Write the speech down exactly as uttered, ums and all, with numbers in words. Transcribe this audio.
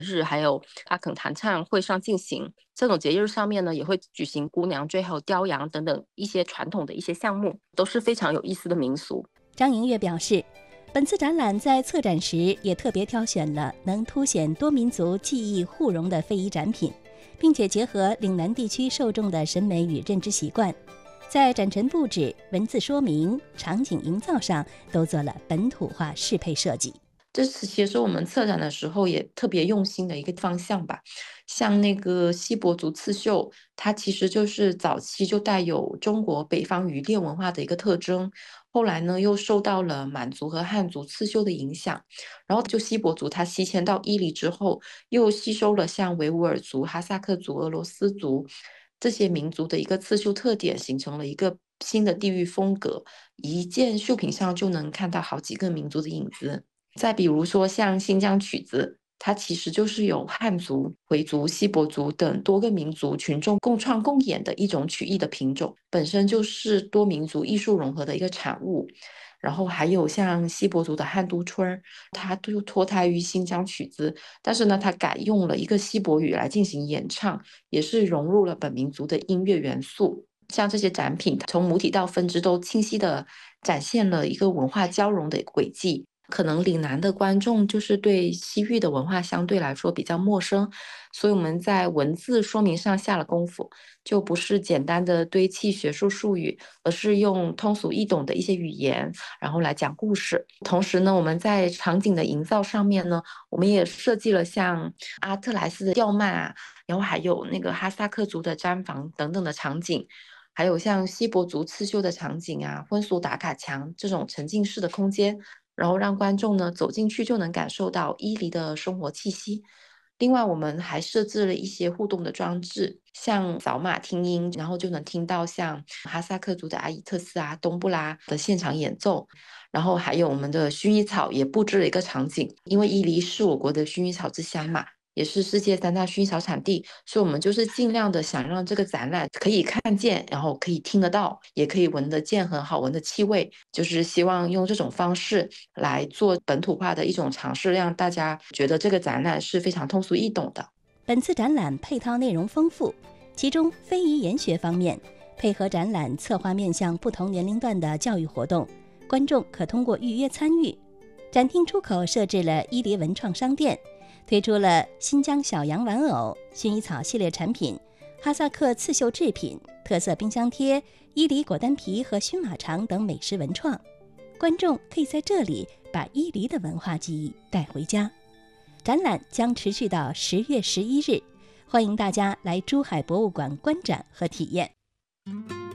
日，还有阿肯弹唱会上进行。这种节日上面呢，也会举行姑娘追还有雕羊等等一些传统的一些项目，都是非常有意思的民俗。 张莹月表示，本次展览在策展时也特别挑选了能凸显多民族技艺互融的非遗展品，并且结合岭南地区受众的审美与认知习惯，在展陈布置、文字说明、场景营造上都做了本土化适配设计。 这是其实我们策展的时候也特别用心的一个方向吧。像那个锡伯族刺绣，它其实就是早期就带有中国北方渔猎文化的一个特征，后来呢又受到了满族和汉族刺绣的影响，然后就锡伯族它西迁到伊犁之后，又吸收了像维吾尔族、哈萨克族、俄罗斯族这些民族的一个刺绣特点，形成了一个新的地域风格，一件绣品上就能看到好几个民族的影子。再比如说像新疆曲子，它其实就是有汉族、回族、锡伯族等多个民族群众共创共演的一种曲艺的品种，本身就是多民族艺术融合的一个产物。然后还有像锡伯族的汉都春，它就脱胎于新疆曲子，但是呢，它改用了一个锡伯语来进行演唱，也是融入了本民族的音乐元素。像这些展品，从母体到分支都清晰地展现了一个文化交融的轨迹。可能岭南的观众就是对西域的文化相对来说比较陌生，所以我们在文字说明上下了功夫，就不是简单的堆砌学术术语，而是用通俗易懂的一些语言，然后来讲故事。同时呢，我们在场景的营造上面呢，我们也设计了像阿特莱斯的吊幔啊，然后还有那个哈萨克族的毡房等等的场景，还有像锡伯族刺绣的场景啊，婚俗打卡墙这种沉浸式的空间，然后让观众呢走进去就能感受到伊犁的生活气息。另外，我们还设置了一些互动的装置，像扫码听音，然后就能听到像哈萨克族的阿依特斯啊、东布拉的现场演奏。然后还有我们的薰衣草也布置了一个场景，因为伊犁是我国的薰衣草之乡嘛，也是世界三大薰衣草产地，所以我们就是尽量的想让这个展览可以看见，然后可以听得到，也可以闻得见很好闻的气味，就是希望用这种方式来做本土化的一种尝试，让大家觉得这个展览是非常通俗易懂的。 本次展览配套内容丰富，其中非遗研学方面，配合展览策划面向不同年龄段的教育活动，观众可通过预约参与。展厅出口设置了伊犁文创商店，推出了新疆小羊玩偶、薰衣草系列产品、哈萨克刺绣制品、特色冰箱贴、伊犁果丹皮和熏马肠等美食文创。观众可以在这里把伊犁的文化记忆带回家。展览将持续到十月十一日，欢迎大家来珠海博物馆观展和体验。